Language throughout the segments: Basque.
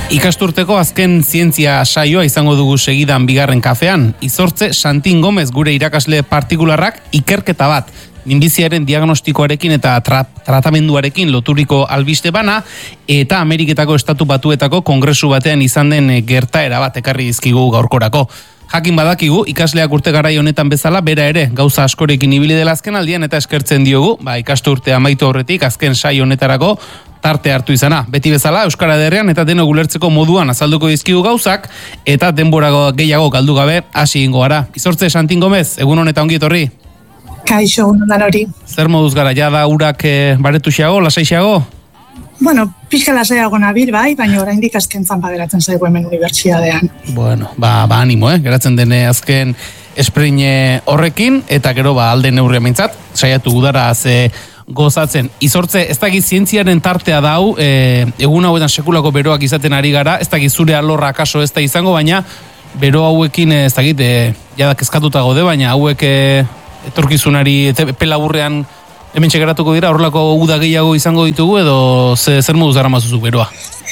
Ikasturteko azken zientzia saioa izango dugu segidan bigarren kafean. Izortze Santin Gomez gure irakasle partikularrak ikerketa bat. Minbiziaren diagnostikoarekin eta tratamenduarekin loturiko albiste bana eta Ameriketako Estatu Batuetako kongresu batean izan den gertaera bat ekarri dizkigu gaurkorako. Jakin badakigu, ikasleak urte garai honetan bezala, bera ere, gauza askorekin ibili dela azken aldian eta eskertzen diogu, ikasturte amaitu horretik, azken saio honetarako tarte hartu izana. Beti bezala, Euskara Ederrean eta denok ulertzeko moduan azalduko dizkigu gauzak, eta denbora gehiago galdu gabe hasi egingo gara. Izortze Santin Gomez, egun honetan ongi etorri. Kaixo, ondan hori. Zer moduz gara, jada urak baretuxeago, lasaixeago? Bueno, pixka lasaiago nabil, baina oraindik azken zanpa geratzen zaigu hemen unibertsitatean. Bueno, animo, geratzen dene azken esprine horrekin, eta gero alde neurria mintzat, saiatu udara gozatzen. Izortze, ez dakit zientziaren tartea dau, egun hauetan sekulako beroak izaten ari gara, ez dakit zure alorra akaso ez da izango, baina bero hauekin, ez dakit, jadak eskatuta gode, baina hauek etorkizunari pelaburrean hemen txekaratuko dira, horrelako uda gehiago izango ditugu, edo zer moduz dara mazuzuk beroa?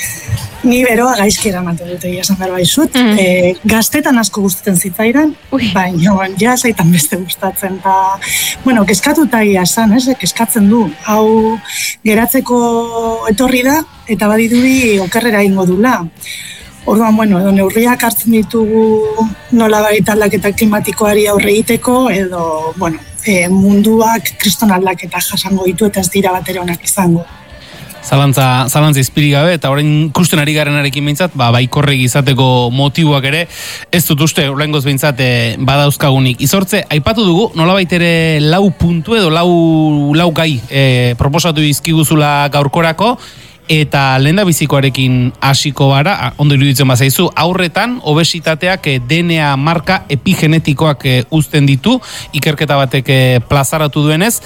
Ni beroa gaizki eramaten dute, esan behar baizut. Gaztetan asko gustatzen zitzaidan, baina ja zaitan beste gustatzen. Keskatuta esan, keskatzen du. Hau geratzeko etorri da, eta badirudi okerrera ingo dula. Orduan, edo neurriak hartzen ditugu nolabait aldaketa klimatikoari aurre egiteko, edo, munduak kriston aldaketa jasango ditu eta ez dira batera onak izango. Zalantza izpiri gabe, eta orain ikusten ari garenarekin behintzat, baikorrek izateko motiboak ere, ez dut uste, oraingoz behintzat badauzkagunik. Izortze, aipatu dugu, nolabait ere 4 puntu edo 4 gai proposatu dizkiguzula gaurkorako, eta lehendabizikoarekin hasiko gara, ondo iruditzen bazaizu, aurretan obesitateak DNA marka epigenetikoak uzten ditu, ikerketa batek plazaratu duenez.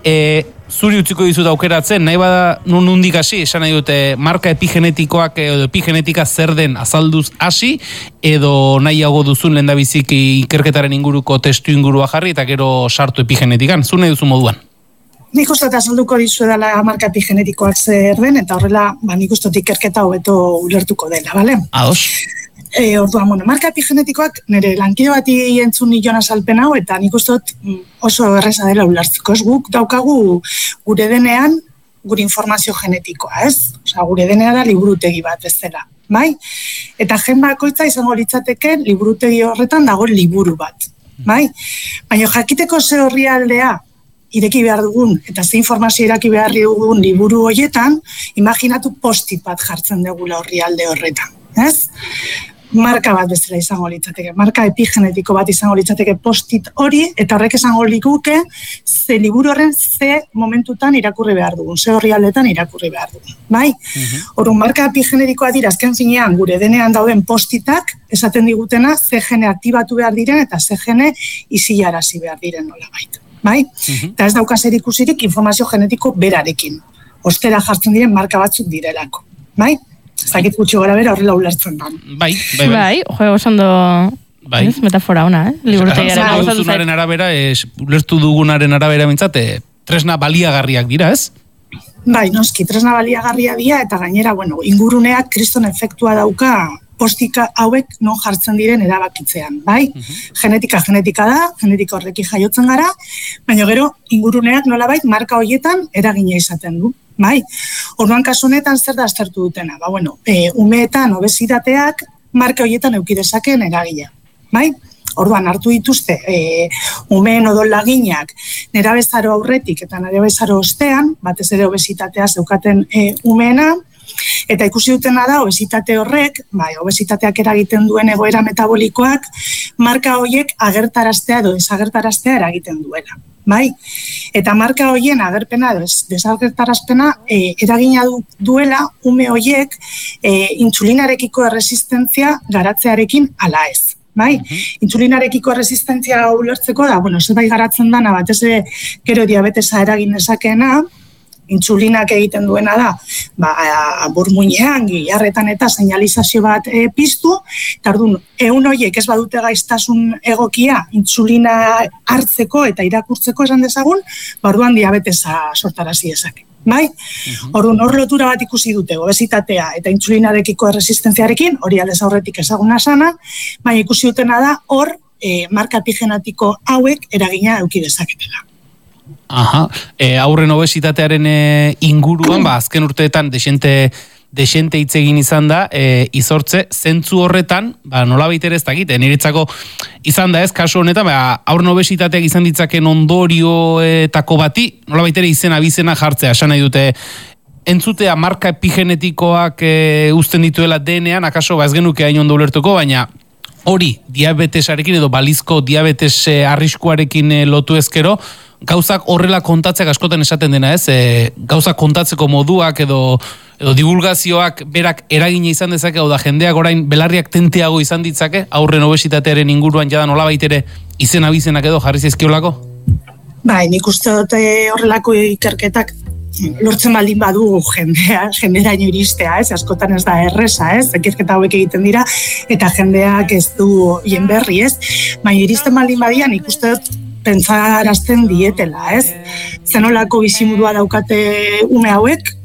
Zuri utziko dizut aukeratzen, nahi bada nondik hasi, esan nahi dute marka epigenetikoak edo epigenetika zer den azalduz hasi, edo nahiago duzun lehendabiziki ikerketaren inguruko testu ingurua jarri, eta gero sartu epigenetikan, zu nahi duzu moduan? Nik uste eta azalduko dizu edala marka epigenetikoak zer den, eta horrela nik uste ikerketa hobeto ulertuko dela, bale? Ados. Orduan, marka epigenetikoak nire lankide bati entzun nion azalpen hau, eta nik uste oso erreza dela ulertzeko. Guk daukagu gure denean gure informazio genetikoa, ez? Osa, gure denea da liburutegi bat ez dela, bai? Eta gen bakoitza izango litzateke liburutegi horretan dago liburu bat, bai? Baina jakiteko ze orrialdea ireki behar dugun, eta ze informazio ireki behar dugun liburu horietan, imaginatu post-it bat jartzen dugula orrialde horretan, ez? Marka bat bezala izango litzateke, marka epigenetiko bat izango litzateke post-it hori, eta horrek esango likuke ze liburu horren ze momentutan irakurri behar dugun, ze orrialdetan irakurri behar dugun, bai? Orduan, marka epigenetikoa dira, azken finean, gure denean dauden post-itak, esaten digutena, ze gene aktibatu behar diren, eta ze gene isilarazi behar diren nolabait. Bai? Eta ez dauka zer ikusirik informazio genetiko berarekin. Ostera jartzen diren marka batzuk direlako. Bai? Ez dakit gutxi gara bera horrela ulertzen da. Bai. Osondo metafora ona, liburutegiaren gauzunaren arabera, ulertu dugunaren arabera mintzat, tresna baliagarriak dira, ez? Bai, noski, tresna baliagarria dira, eta gainera, inguruneak kriston efektua dauka postika hauek non jartzen diren erabakitzean, bai? Genetika da, genetika horrekin jaiotzen gara, baina gero inguruneak nolabait marka horietan eragina izaten du, bai? Orduan kasu honetan zer da aztertu dutena? Umeetan obesitateak marka horietan eduki dezakeen eragina, bai? Orduan hartu dituzte umeen odol-laginak nerabezaro aurretik eta nerabezaro ostean, batez ere obesitatea zeukaten umeena, eta ikusi dutena da, obesitate horrek, obesitateak eragiten duen egoera metabolikoak, marka horiek agertaraztea edo desagertaraztea eragiten duela. Bai? Eta marka horien agerpena edo desagertarazpena eragina duela ume horiek insulinarekiko erresistentzia garatzearekin ala ez. Bai? Insulinarekiko resistentzia ulertzeko da, zerbait garatzen dana, batez gero diabetesa eragin dezakeena, insulinak egiten duena da, burmuinean, giharretan eta seinalizazio bat piztu, eta orduan, horiek ez badute gaiztasun egokia insulina hartzeko eta irakurtzeko esan dezagun, orduan diabetesa sortarazi dezake. bai? Orduan hor lotura bat ikusi dute, obesitatea eta insulinarekiko erresistentziarekin, hori aldez aurretik ezaguna sana, baina ikusi dutena da hor marka epigenetiko hauek eragina eduki dezaketela. Aha, aurren obesitatearen inguruan, azken urteetan desente hitz egin izan da, izortze, zentzu horretan, nolabait ere ez dakit, niretzako izan da ez, kasu honetan, aurren obesitateak izan ditzaken ondorioetako bati, nolabait ere izena jartzea, esan nahi dute, entzutea marka epigenetikoak uzten dituela denean, akaso ez genuke hain ondo ulertuko, baina hori diabetesarekin edo balizko diabetes arriskuarekin lotu ezkero, gauzak horrela kontatzeak askotan esaten dena ez, gauzak kontatzeko moduak edo divulgazioak berak eragina izan dezake, da jendeak orain belarriak tenteago izan ditzake, aurren obesitatearen inguruan jada nolabait ere izen-abizenak edo jarri zaizkiolako? Bai, nik uste dute horrelako ikerketak lortzen baldin badu jenderaino iristea, ez? Askotan ez da erresa, ez? Ikerketa hauek egiten dira, eta jendeak ez du hien berri, ez? Baina iristen baldin badian, nik uste dut pentsarazten dietela, ez? Zenolako bizimodua daukate ume hauek,